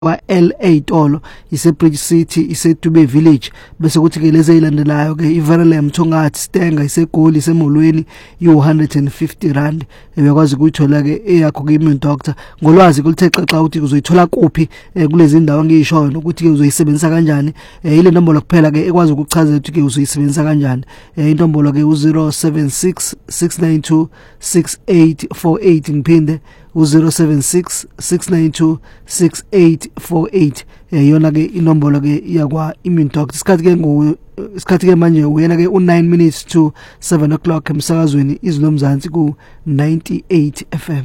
kwa LA Tolo ise Bridge City ise Dube Village bese kuthi ke lezi ezilandelayo ke iVerlem Mthongathi Stenga ise Goli ise Molweni u150 ebekwazi ukuyithola ke eyakho ke immune doctor ngolwazi kulithe xaxa uthi uzoyithola kuphi kulezi indawo ngiyishoyo ukuthi ke uzoyisebenzisa kanjani ile nombolo kuphela ke ekwazi ukuchaza ukuthi ke uzoyisebenzisa kanjani intombolo ke u076 692 6848 ngiphinde u076 692 6848 yona ke inombolo ke yakwa immune doctor isikhathi ke manje uyena ke u9 minutes to 7 o'clock emsakazweni izinomzansi ku 98 FM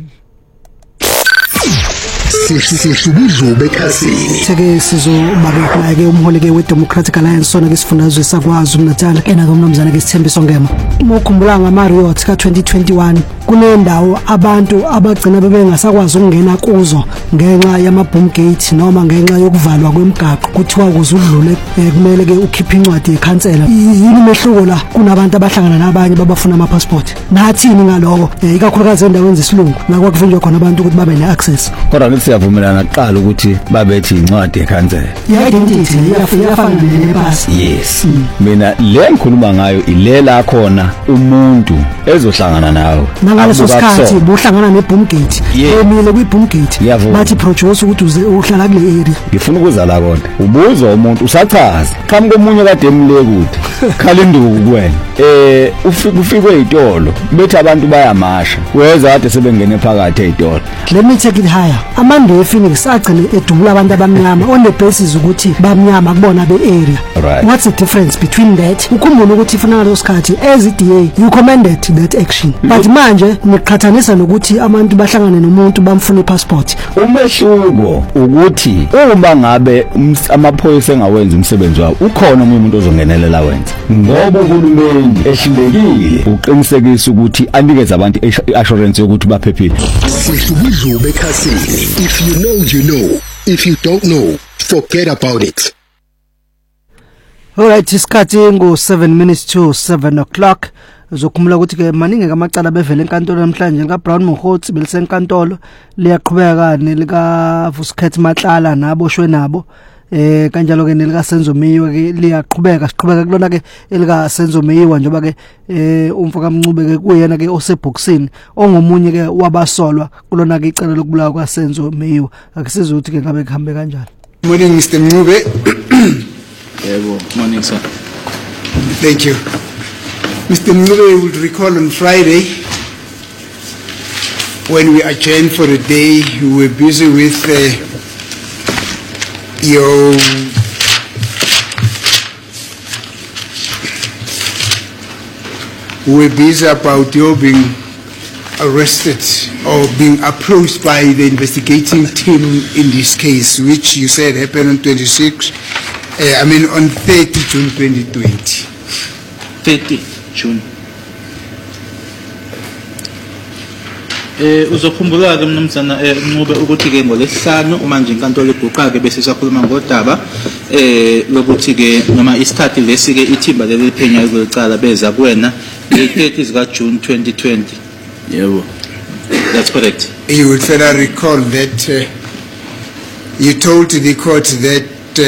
Sihlubuzo ekhasini seke sizobabeka ke umholi ke weDemocratic Alliance sona ke sifundazwe sakwaZulu Natal ena komnomzana ke Sithembiso Ngema ukukhumbula ngamaRiot ka2021 kunendawo abantu abagcina bebengasakwazi ukungena kuzo ngenxa yamaboom gate noma ngenxa yokuvalwa kwemigaqo kuthiwa ukuzudlule kumele ke ukhiphe incwadi yekhansela yini mehluko la kunabantu abahlangana nabanye babafuna ama passport nathini ngaloko ikakhulukazi endaweni zesilungu la kwakuvinjwa khona abantu ukuthi babe neaccess kodwa ngithi siyavumelana kuqala ukuthi babethi incwadi yekhansela identity iyafana nepasi yes mina le ngikhuluma ngayo ilela khona umuntu ezohlangana nawe ngaleso sikhathi buhlangana neboom gate emile kwiboom gate bathi produce ukuthi uhlala kule area ngifuna ukuzala konke ubuzwa umuntu usachaza qhamuka omunye kade emile kude khala induku kuwena ufike ezitolo bethi abantu bayamasha weza kade sebengene phakathi ezitolo let me take it higher amande ePhoenix agcine edubula abantu abamnyama on the basis ukuthi bamnyama kubona bearea right. What's the difference between that ukhumbula ukuthi ifuna ngalo sikhathi as DA you commended that action but manje niqhathanisa nokuthi abantu bahlangane nomuntu bamfuna ipassport umehluko ukuthi uma ngabe amaphoyisa engawenza umsebenzi wawo ukhona umuntu ozongenelela wenza ngoba uhulumeni ehlulekile uqinisekisa ukuthi anikeze abantu assurance yokuthi baphephile Sihlubuzo ekhasini if you know you know if you don't know forget about it. Alright isikhathi ngo7 minutes to 7 o'clock uzokhumula ukuthi ke maningi kamacala bevele enkantolo namhlanje lika Brown Mohotsi belisenkantolo liyaqhubeka nelika Vuskhet Matlala naboshwe nabo kanjalo ke nelika Senzo Meyiwa ke liyaqhubeka siqhubeka kulona ke elika Senzo Meyiwa njoba ke umfaka Mncube ke kuyena ke oseboxini ongomunye ke wabasolwa kulona ke icala lokubulawa kwa Senzo Meyiwa akusiza ukuthi ke ngabe kuhambe kanjani. Morning Mr. Mncube. Yebo, morning sir. Thank you. Mr. Mncube would recall on Friday when we adjourned for a day, we were busy with about your being arrested or being approached by the investigating team in this case, which you said happened on 30 June 2020. 30 June. Uzokhumbula ke mnumzana Mncube ukuthi ke ngolesihlanu manje inkantolo iguqa ke bese siyakhuluma ngodaba lokuthi ke noma isikhathi lesi ke ithimba leli phenya izoqala beza kuwena nge-30 zika June 2020. Yebo. That's correct. You would further recall that you told the court that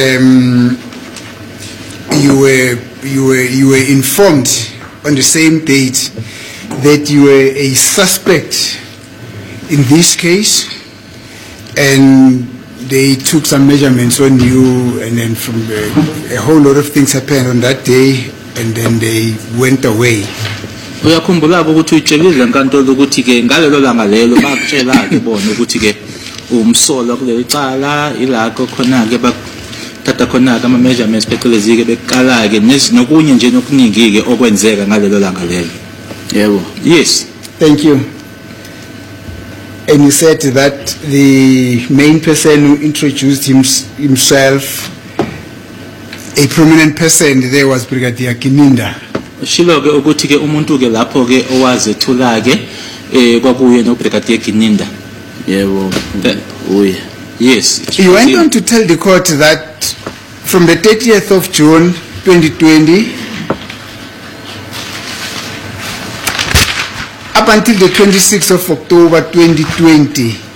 you were informed on the same date that you were a suspect in this case, and they took some measurements on you, and then from a whole lot of things happened on that day, and then they went away. Uyakhumbula ukuthi utshelile enkantolo ukuthi ke ngalelo langa lelo bakutshela ke bona ukuthi ke umsolo kuleli cala ilakho khona ke bathatha khona ke ama measurements phecelezi ke beqala ke nokunye nje nokuningi ke okwenzeka ngalelo langa lelo. Yebo. Yes. Thank you. And you said that the main person who introduced himself, a prominent person there, was Brigadier Kininda. Shilo ke ukuthi ke umuntu ke lapho ke owazethula ke kwakuye no Brigadier Kininda. Yebo. Uye. Yes. You went on to tell the court that from the 30th of June 2020 up until the 26th of October 2020